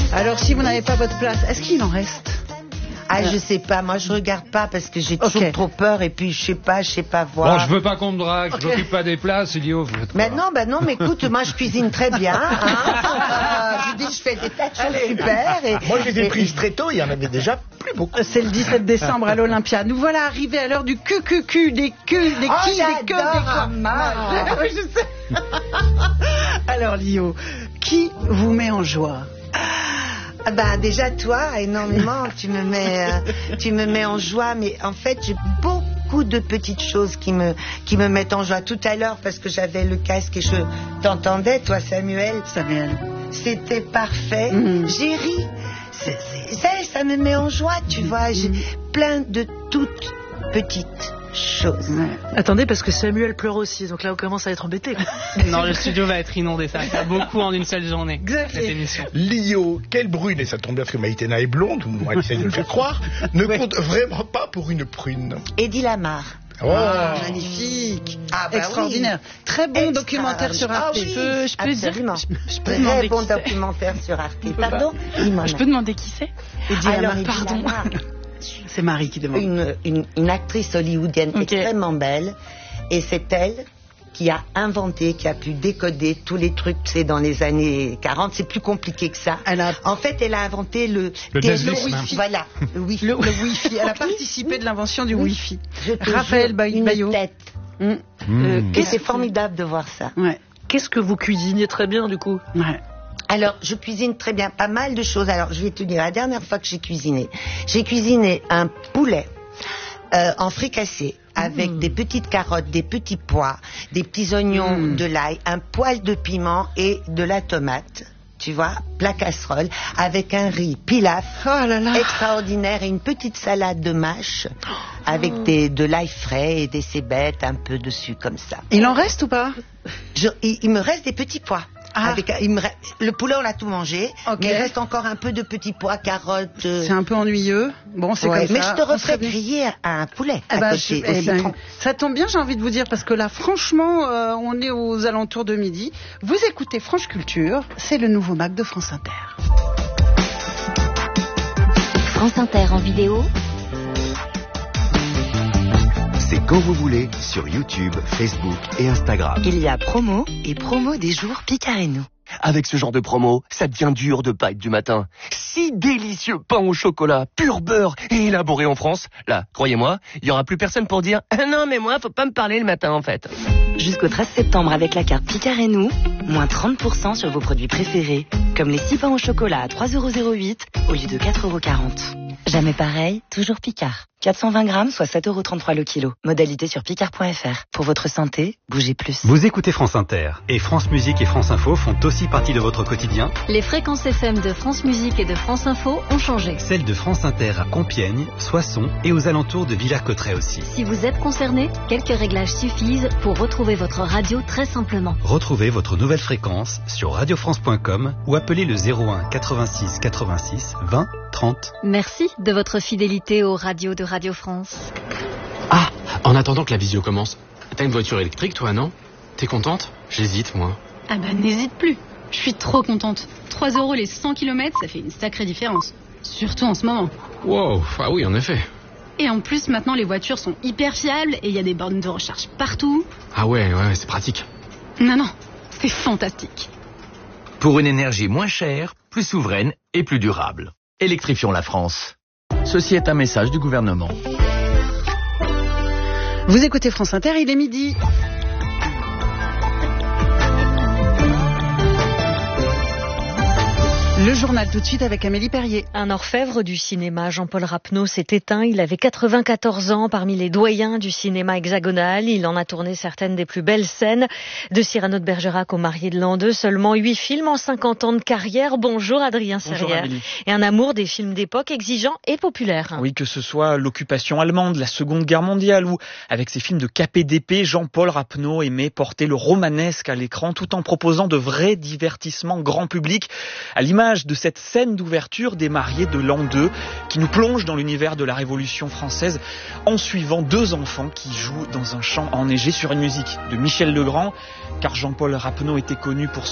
Alors, si vous n'avez pas votre place, est-ce qu'il en reste ? Ah, je sais pas, moi je regarde pas parce que j'ai toujours trop peur et puis je sais pas voir. Bon, je veux pas qu'on me drague, je m'occupe pas des places, idiot. Mais non, mais écoute, moi je cuisine très bien. Je dis, je fais des tas de choses super. Moi je les ai prises très tôt, il y en avait déjà plus beaucoup. C'est le 17 décembre à l'Olympia. Nous voilà arrivés à l'heure du QQQ, des queues, des qui, des queues, des quoi. Oui, je sais. Alors Lio, qui vous met en joie ? Déjà toi, énormément, tu me mets en joie, mais en fait j'ai beaucoup de petites choses qui me mettent en joie. Tout à l'heure, parce que j'avais le casque et je t'entendais, toi Samuel. C'était parfait. J'ai ri. Ça me met en joie, tu vois. J'ai plein de toutes petites choses. Attendez, parce que Samuel pleure aussi, donc là on commence à être embêté. Non, le studio va être inondé, ça va beaucoup en une seule journée. Cette émission. Lio, quelle brune, et ça tombe bien parce que Maïtena est blonde, ou moi elle essaie de le faire croire, ne compte vraiment pas pour une prune. Eddie Lamar. Oh. Magnifique, extraordinaire. Oui. Très bon documentaire sur Arte. Je peux demander très bon documentaire sur Arte. Pardon. Je peux demander qui c'est? Eddie Lamar, pardon. C'est Marie qui demande. Une actrice hollywoodienne extrêmement belle, et c'est elle qui a inventé, qui a pu décoder tous les trucs, c'est dans les années 40, c'est plus compliqué que ça. En fait, elle a inventé le Wifi. Voilà, le Wi-Fi. Le Wi-Fi. Elle a participé de l'invention du Wi-Fi. Raphaël Baillot. Et c'est formidable de voir ça. Ouais. Qu'est-ce que vous cuisinez très bien du coup? Alors, je cuisine très bien, pas mal de choses. Alors, je vais te dire, la dernière fois que j'ai cuisiné un poulet en fricassé avec des petites carottes, des petits pois, des petits oignons, de l'ail, un poil de piment et de la tomate. Tu vois, plat casserole, avec un riz pilaf extraordinaire et une petite salade de mâche avec de l'ail frais et des cébettes un peu dessus comme ça. Il en reste ou pas? Il me reste des petits pois. Le poulet, on l'a tout mangé, mais il reste encore un peu de petits pois, carottes. C'est un peu ennuyeux. Bon, c'est comme ça. Mais je te referai griller un poulet à côté. Ça tombe bien, j'ai envie de vous dire, parce que là, franchement, on est aux alentours de midi. Vous écoutez France Culture, c'est le nouveau Mac de France Inter. France Inter en vidéo. C'est quand vous voulez sur YouTube, Facebook et Instagram. Il y a promo et promo des jours Picard et nous. Avec ce genre de promo, ça devient dur de pas être du matin. Si délicieux pain au chocolat, pur beurre et élaboré en France. Là, croyez-moi, il y aura plus personne pour dire « Ah non, mais moi, faut pas me parler le matin en fait ». Jusqu'au 13 septembre avec la carte Picard et nous, moins 30% sur vos produits préférés, comme les 6 pains au chocolat à 3,08€ au lieu de 4,40€. Jamais pareil, toujours Picard. 420 grammes, soit 7,33€ le kilo. Modalité sur picard.fr. Pour votre santé, bougez plus. Vous écoutez France Inter, et France Musique et France Info font aussi partie de votre quotidien. Les fréquences FM de France Musique et de France Info ont changé. Celles de France Inter à Compiègne, Soissons et aux alentours de Villers-Cotterêts aussi. Si vous êtes concerné, quelques réglages suffisent pour retrouver votre radio très simplement. Retrouvez votre nouvelle fréquence sur radiofrance.com ou appelez le 01 86 86 20 30. Merci de votre fidélité aux radios de Radio France. Ah, en attendant que la visio commence, t'as une voiture électrique toi, non? T'es contente? J'hésite, moi. Ah bah n'hésite plus, je suis trop contente. 3€ les 100 km, ça fait une sacrée différence. Surtout en ce moment. Wow, ah oui, en effet. Et en plus, maintenant les voitures sont hyper fiables et il y a des bornes de recharge partout. Ah ouais, c'est pratique. Non, c'est fantastique. Pour une énergie moins chère, plus souveraine et plus durable. Électrifions la France. Ceci est un message du gouvernement. Vous écoutez France Inter, il est midi. Le journal tout de suite avec Amélie Perrier. Un orfèvre du cinéma, Jean-Paul Rapneau, s'est éteint. Il avait 94 ans, parmi les doyens du cinéma hexagonal. Il en a tourné certaines des plus belles scènes. De Cyrano de Bergerac au Marié de l'an 2, seulement 8 films en 50 ans de carrière. Bonjour Adrien Serrière. Et un amour des films d'époque exigeant et populaire. Oui, que ce soit l'occupation allemande, la Seconde Guerre mondiale ou avec ses films de KPDP, Jean-Paul Rapneau aimait porter le romanesque à l'écran tout en proposant de vrais divertissements grand public, à l'image de cette scène d'ouverture des Mariés de l'an 2 qui nous plonge dans l'univers de la Révolution française en suivant 2 enfants qui jouent dans un champ enneigé sur une musique de Michel Legrand, car Jean-Paul Rapneau était connu pour